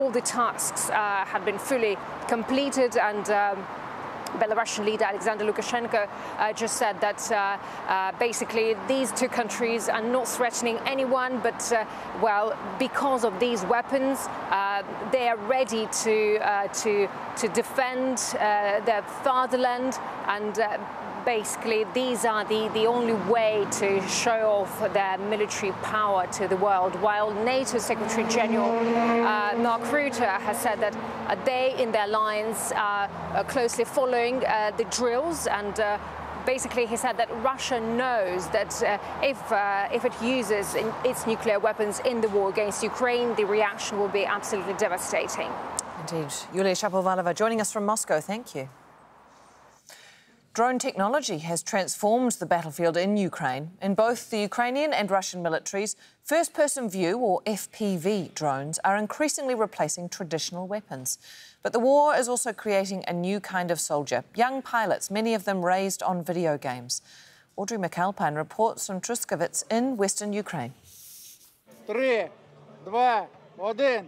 All the tasks had been fully completed, and Belarusian leader Alexander Lukashenko just said that basically these two countries are not threatening anyone, but well, because of these weapons, they are ready to defend their fatherland, and basically these are the only way to show off their military power to the world. While NATO Secretary General Mark Rutte has said that they in their alliance are closely following the drills, and basically he said that Russia knows that if it uses its nuclear weapons in the war against Ukraine, the reaction will be absolutely devastating. Indeed. Yulia Shapovalova joining us from Moscow. Thank you. Drone technology has transformed the battlefield in Ukraine. In both the Ukrainian and Russian militaries, first-person view, or FPV, drones are increasingly replacing traditional weapons. But the war is also creating a new kind of soldier, young pilots, many of them raised on video games. Audrey McAlpine reports from Truskavets in western Ukraine. 3, 2, 1.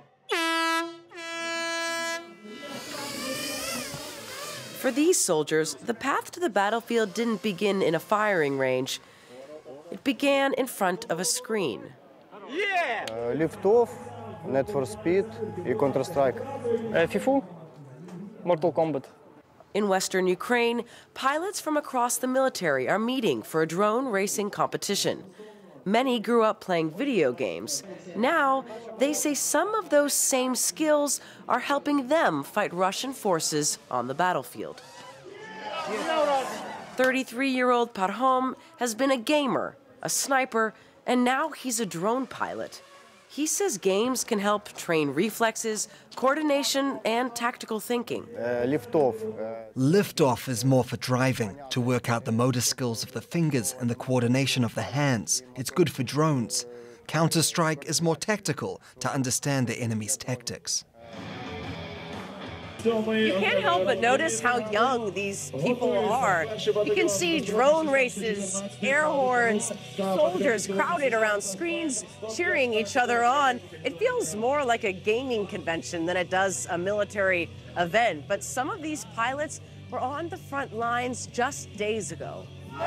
For these soldiers, the path to the battlefield didn't begin in a firing range. It began in front of a screen. Yeah! Liftoff, Need for Speed and Counter-Strike. FIFA, Mortal Kombat. In western Ukraine, pilots from across the military are meeting for a drone racing competition. Many grew up playing video games. Now, they say some of those same skills are helping them fight Russian forces on the battlefield. 33-year-old Parhom has been a gamer, a sniper, and now he's a drone pilot. He says games can help train reflexes, coordination, and tactical thinking. Liftoff. Liftoff is more for driving, to work out the motor skills of the fingers and the coordination of the hands. It's good for drones. Counter-Strike is more tactical, to understand the enemy's tactics. You can't help but notice how young these people are. You can see drone races, air horns, soldiers crowded around screens, cheering each other on. It feels more like a gaming convention than it does a military event. But some of these pilots were on the front lines just days ago.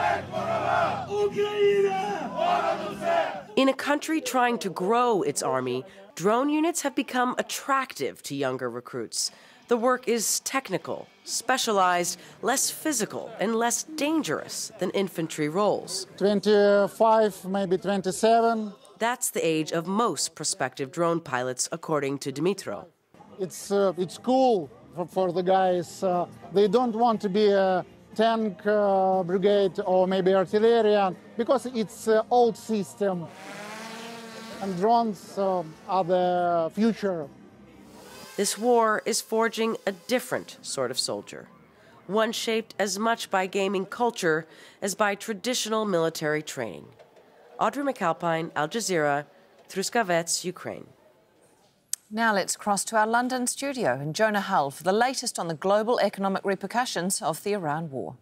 In a country trying to grow its army, drone units have become attractive to younger recruits. The work is technical, specialized, less physical, and less dangerous than infantry roles. 25, maybe 27. That's the age of most prospective drone pilots, according to Dmitro. It's cool for the guys. They don't want to be a tank brigade or maybe artillery, because it's an old system. And drones are the future. This war is forging a different sort of soldier, one shaped as much by gaming culture as by traditional military training. Audrey McAlpine, Al Jazeera, Truskavets, Ukraine. Now let's cross to our London studio and Jonah Hull for the latest on the global economic repercussions of the Iran war.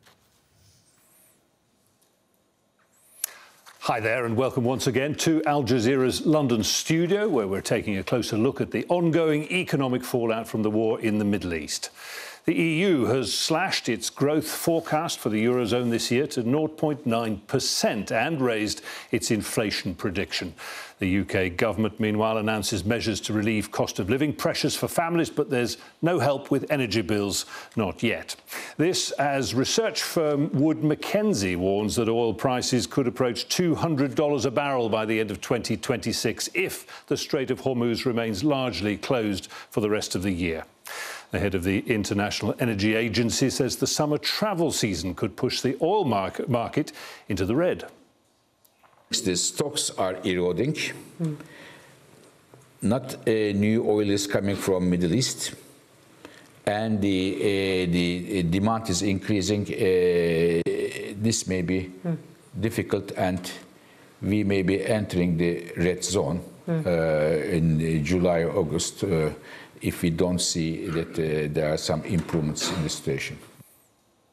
Hi there and welcome once again to Al Jazeera's London studio, where we're taking a closer look at the ongoing economic fallout from the war in the Middle East. The EU has slashed its growth forecast for the Eurozone this year to 0.9% and raised its inflation prediction. The UK government, meanwhile, announces measures to relieve cost of living pressures for families, but there's no help with energy bills, not yet. This as research firm Wood Mackenzie warns that oil prices could approach $200 a barrel by the end of 2026 if the Strait of Hormuz remains largely closed for the rest of the year. The head of the International Energy Agency says the summer travel season could push the oil market into the red. The stocks are eroding. Not new oil is coming from Middle East, and the demand is increasing. This may be difficult, and we may be entering the red zone in July or August if we don't see that there are some improvements in the situation.